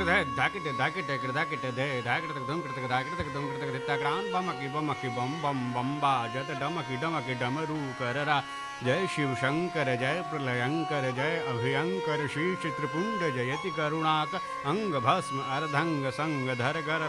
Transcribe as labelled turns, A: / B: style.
A: धाकिट धाकिट धाकिट दे धाकिट तक धम कृतक धाकिट तक धम कृतक दिता ग्राम बमकी बम बम बम्बा जत डमकी डमरू कररा जय शिव शंकर जय प्रलयंकर जय अभयंकर शीश त्रिपुंड जयति करुणाक अंग भस्म अर्धंग संग धर कर